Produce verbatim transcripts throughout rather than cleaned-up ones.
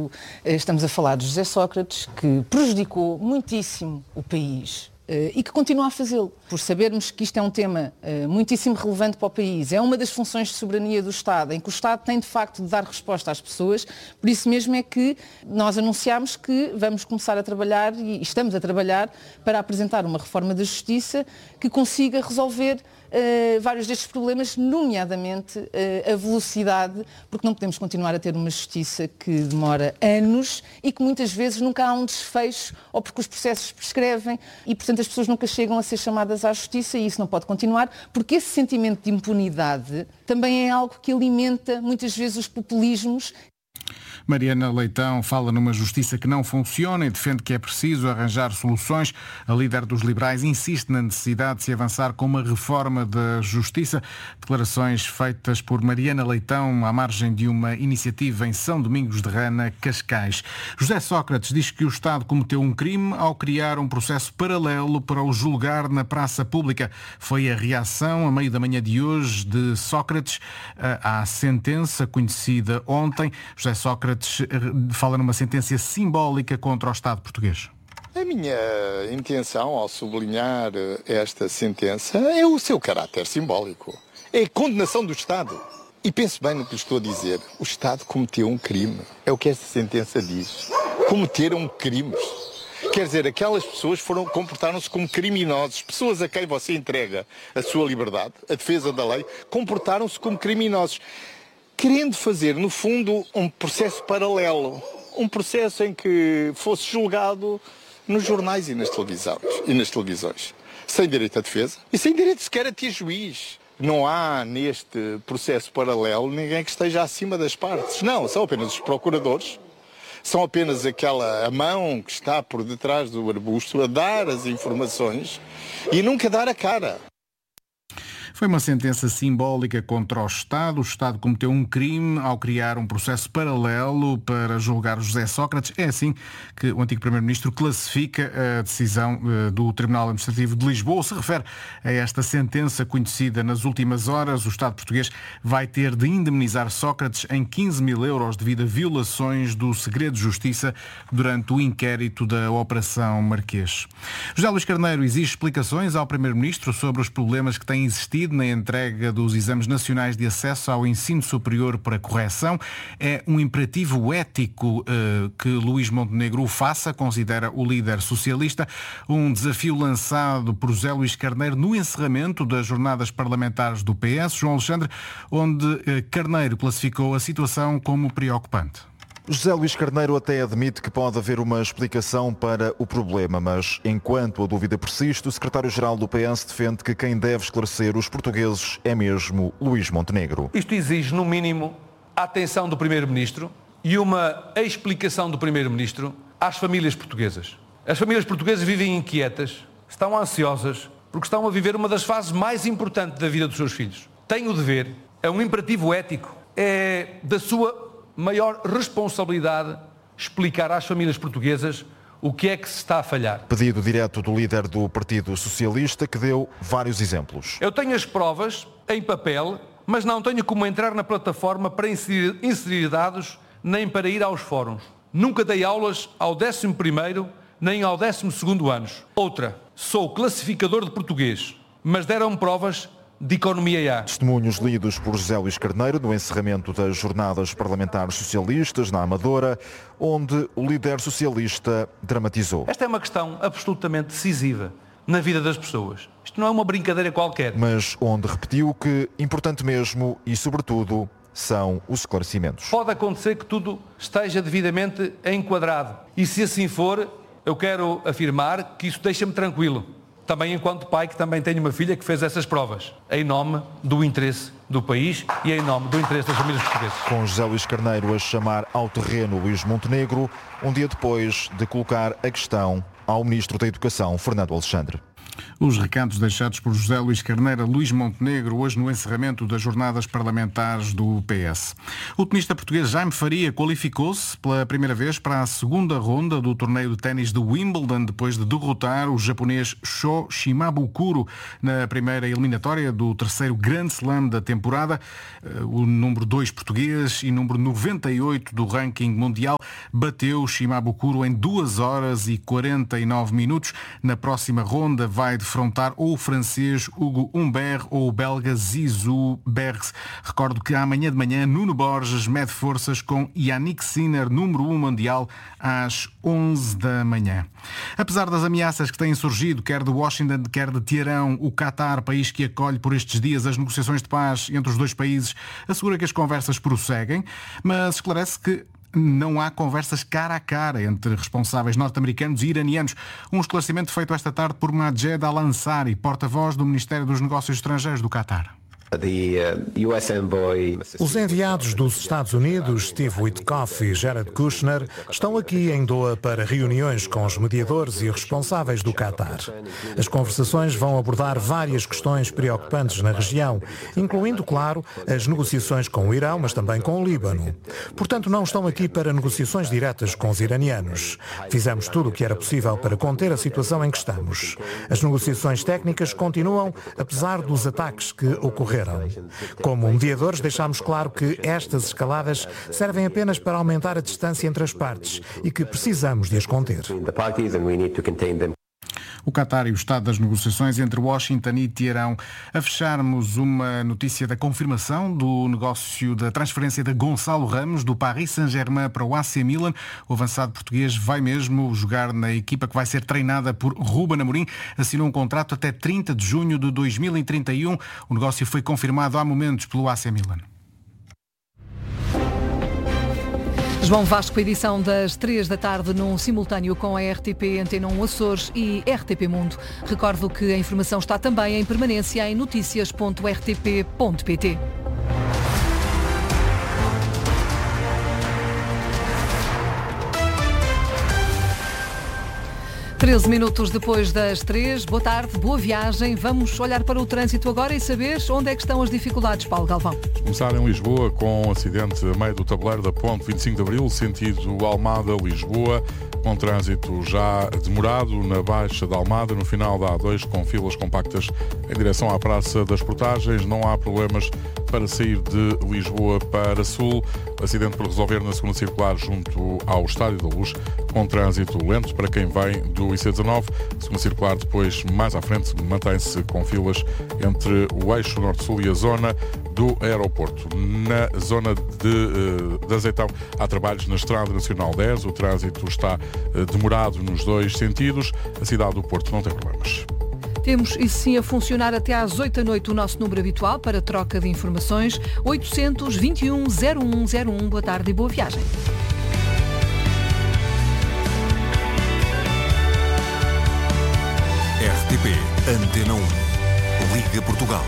facto, estamos a falar de José Sócrates, que prejudicou muitíssimo o país e que continua a fazê-lo, por sabermos que isto é um tema muitíssimo relevante para o país. É uma das funções de soberania do Estado, em que o Estado tem de facto de dar resposta às pessoas. Por isso mesmo é que nós anunciámos que vamos começar a trabalhar, e estamos a trabalhar, para apresentar uma reforma da Justiça que consiga resolver Uh, vários destes problemas, nomeadamente uh, a velocidade, porque não podemos continuar a ter uma justiça que demora anos e que muitas vezes nunca há um desfecho, ou porque os processos prescrevem e, portanto, as pessoas nunca chegam a ser chamadas à justiça, e isso não pode continuar, porque esse sentimento de impunidade também é algo que alimenta muitas vezes os populismos. Mariana Leitão fala numa justiça que não funciona e defende que é preciso arranjar soluções. A líder dos liberais insiste na necessidade de se avançar com uma reforma da justiça. Declarações feitas por Mariana Leitão à margem de uma iniciativa em São Domingos de Rana, Cascais. José Sócrates diz que o Estado cometeu um crime ao criar um processo paralelo para o julgar na praça pública. Foi a reação, a meio da manhã de hoje, de Sócrates à sentença conhecida ontem. José Sócrates fala numa sentença simbólica contra o Estado português. A minha intenção ao sublinhar esta sentença é o seu caráter simbólico. É a condenação do Estado. E pense bem no que lhe estou a dizer. O Estado cometeu um crime. É o que esta sentença diz. Cometeram crimes. Quer dizer, aquelas pessoas foram, comportaram-se como criminosos. Pessoas a quem você entrega a sua liberdade, a defesa da lei, comportaram-se como criminosos. Querendo fazer, no fundo, um processo paralelo. Um processo em que fosse julgado nos jornais e nas televisões. E nas televisões. Sem direito à defesa e sem direito sequer a ter juiz. Não há neste processo paralelo ninguém que esteja acima das partes. Não, são apenas os procuradores. São apenas aquela a mão que está por detrás do arbusto a dar as informações e nunca dar a cara. Foi uma sentença simbólica contra o Estado. O Estado cometeu um crime ao criar um processo paralelo para julgar José Sócrates. É assim que o antigo Primeiro-Ministro classifica a decisão do Tribunal Administrativo de Lisboa. Se refere a esta sentença conhecida nas últimas horas, o Estado português vai ter de indemnizar Sócrates em quinze mil euros devido a violações do segredo de justiça durante o inquérito da Operação Marquês. José Luís Carneiro exige explicações ao Primeiro-Ministro sobre os problemas que têm existido na entrega dos exames nacionais de acesso ao ensino superior para correção. É um imperativo ético uh, que Luís Montenegro o faça, considera o líder socialista, um desafio lançado por José Luís Carneiro no encerramento das jornadas parlamentares do P S, João Alexandre, onde uh, Carneiro classificou a situação como preocupante. José Luís Carneiro até admite que pode haver uma explicação para o problema, mas enquanto a dúvida persiste, o secretário-geral do P S defende que quem deve esclarecer os portugueses é mesmo Luís Montenegro. Isto exige, no mínimo, a atenção do Primeiro-Ministro e uma explicação do Primeiro-Ministro às famílias portuguesas. As famílias portuguesas vivem inquietas, estão ansiosas, porque estão a viver uma das fases mais importantes da vida dos seus filhos. Têm o dever, é um imperativo ético, é da sua maior responsabilidade explicar às famílias portuguesas o que é que se está a falhar. Pedido direto do líder do Partido Socialista, que deu vários exemplos. Eu tenho as provas em papel, mas não tenho como entrar na plataforma para inserir, inserir dados, nem para ir aos fóruns. Nunca dei aulas ao décimo primeiro nem ao décimo segundo anos. Outra, sou classificador de português, mas deram provas de economia A. Testemunhos lidos por José Luís Carneiro no encerramento das jornadas parlamentares socialistas na Amadora, onde o líder socialista dramatizou. Esta é uma questão absolutamente decisiva na vida das pessoas. Isto não é uma brincadeira qualquer. Mas onde repetiu que importante mesmo e, sobretudo, são os esclarecimentos. Pode acontecer que tudo esteja devidamente enquadrado. E se assim for, eu quero afirmar que isso deixa-me tranquilo. Também enquanto pai, que também tenho uma filha que fez essas provas, em nome do interesse do país e em nome do interesse das famílias portuguesas. Com José Luís Carneiro a chamar ao terreno Luís Montenegro, um dia depois de colocar a questão ao Ministro da Educação, Fernando Alexandre. Os recados deixados por José Luís Carneiro, Luís Montenegro, hoje no encerramento das jornadas parlamentares do P S. O tenista português Jaime Faria qualificou-se pela primeira vez para a segunda ronda do torneio de ténis de Wimbledon, depois de derrotar o japonês Sho Shimabukuro na primeira eliminatória do terceiro Grand Slam da temporada. O número dois português e número noventa e oito do ranking mundial bateu Shimabukuro em duas horas e quarenta e nove minutos. Na próxima ronda vai defrontar ou o francês Hugo Humbert ou o belga Zizou Bergs. Recordo que amanhã de manhã Nuno Borges mede forças com Yannick Sinner, número um mundial, às onze da manhã. Apesar das ameaças que têm surgido, quer de Washington, quer de Teherão, o Qatar, país que acolhe por estes dias as negociações de paz entre os dois países, assegura que as conversas prosseguem, mas esclarece que não há conversas cara a cara entre responsáveis norte-americanos e iranianos. Um esclarecimento feito esta tarde por Majed Al-Ansari, porta-voz do Ministério dos Negócios Estrangeiros do Qatar. Os enviados dos Estados Unidos, Steve Witkoff e Jared Kushner, estão aqui em Doha para reuniões com os mediadores e responsáveis do Qatar. As conversações vão abordar várias questões preocupantes na região, incluindo, claro, as negociações com o Irão, mas também com o Líbano. Portanto, não estão aqui para negociações diretas com os iranianos. Fizemos tudo o que era possível para conter a situação em que estamos. As negociações técnicas continuam, apesar dos ataques que ocorreram. Como mediadores, deixámos claro que estas escaladas servem apenas para aumentar a distância entre as partes e que precisamos de as conter. O Qatar e o estado das negociações entre Washington e Teherão. A fecharmos uma notícia da confirmação do negócio da transferência de Gonçalo Ramos do Paris Saint-Germain para o A C Milan. O avançado português vai mesmo jogar na equipa que vai ser treinada por Ruben Amorim. Assinou um contrato até trinta de junho de dois mil e trinta e um. O negócio foi confirmado há momentos pelo A C Milan. João Vasco, edição das três da tarde, num simultâneo com a R T P Antena um Açores e R T P Mundo. Recordo que a informação está também em permanência em noticias ponto r t p ponto p t. treze minutos depois das três. Boa tarde, boa viagem. Vamos olhar para o trânsito agora e saber onde é que estão as dificuldades, Paulo Galvão. Começar em Lisboa com um acidente a meio do tabuleiro da ponte vinte e cinco de Abril, sentido Almada-Lisboa, com trânsito já demorado na Baixa da Almada, no final da A dois, com filas compactas em direção à Praça das Portagens. Não há problemas para sair de Lisboa para Sul. Acidente por resolver na segunda circular junto ao Estádio da Luz, com trânsito lento para quem vem do I C dezanove. Segunda circular depois, mais à frente, mantém-se com filas entre o eixo norte-sul e a zona do aeroporto. Na zona de, de Azeitão há trabalhos na Estrada Nacional dez. O trânsito está demorado nos dois sentidos. A cidade do Porto não tem problemas. Temos isso sim a funcionar até às oito da noite, o nosso número habitual para troca de informações, oitocentos, vinte e um, zero um zero um. Boa tarde e boa viagem. R T P Antena um. Liga Portugal.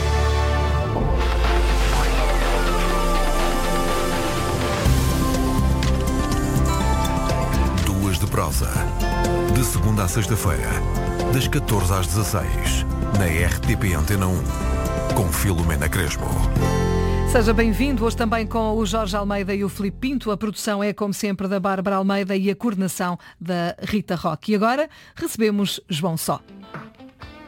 Duas de prosa. De segunda à sexta-feira, das catorze às dezasseis, na R T P Antena um, com Filomena Crespo. Seja bem-vindo, hoje também com o Jorge Almeida e o Filipe Pinto. A produção é, como sempre, da Bárbara Almeida e a coordenação da Rita Roque. E agora recebemos João Só.